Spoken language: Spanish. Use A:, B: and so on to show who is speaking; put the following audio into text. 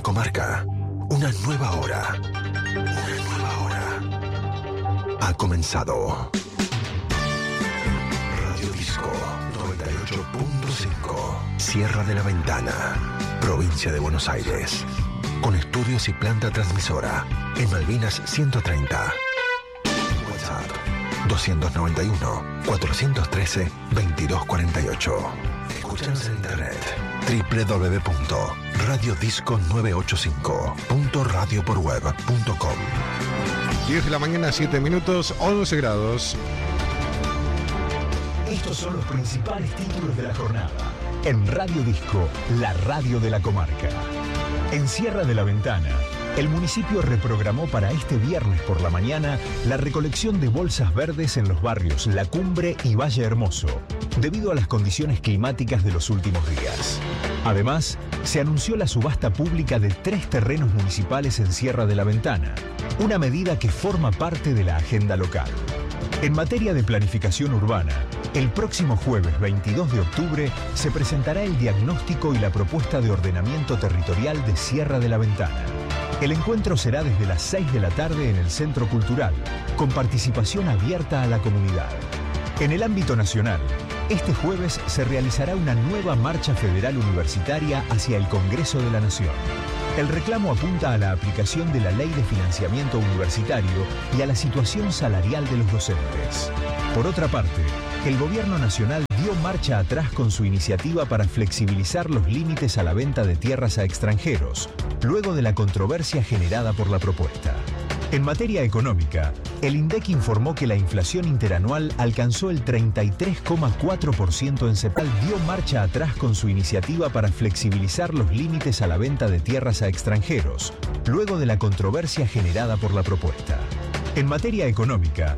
A: comarca. Una nueva hora. Una nueva hora. Ha comenzado. Radio Disco 98.5. Sierra de la Ventana, provincia de Buenos Aires. Con estudios y planta transmisora en Malvinas 130. WhatsApp 291-413-2248. Escúchanos en internet www.radiodisco985.radioporweb.com.
B: 10 de la mañana, 7 minutos, 11 grados.
C: Estos son los principales títulos de la jornada. En Radio Disco, la radio de la comarca. En Sierra de la Ventana, el municipio reprogramó para este viernes por la mañana la recolección de bolsas verdes en los barrios La Cumbre y Valle Hermoso, debido a las condiciones climáticas de los últimos días. Además, se anunció la subasta pública de 3 terrenos municipales en Sierra de la Ventana, una medida que forma parte de la agenda local. En materia de planificación urbana, el próximo jueves 22 de octubre se presentará el diagnóstico y la propuesta de ordenamiento territorial de Sierra de la Ventana. El encuentro será desde las 6 de la tarde en el Centro Cultural, con participación abierta a la comunidad. En el ámbito nacional, este jueves se realizará una nueva marcha federal universitaria hacia el Congreso de la Nación. El reclamo apunta a la aplicación de la Ley de Financiamiento Universitario y a la situación salarial de los docentes. Por otra parte, el Gobierno Nacional dio marcha atrás con su iniciativa para flexibilizar los límites a la venta de tierras a extranjeros, luego de la controversia generada por la propuesta. En materia económica, el INDEC informó que la inflación interanual alcanzó el 33,4% en septiembre. Dio marcha atrás con su iniciativa para flexibilizar los límites a la venta de tierras a extranjeros, luego de la controversia generada por la propuesta. En materia económica,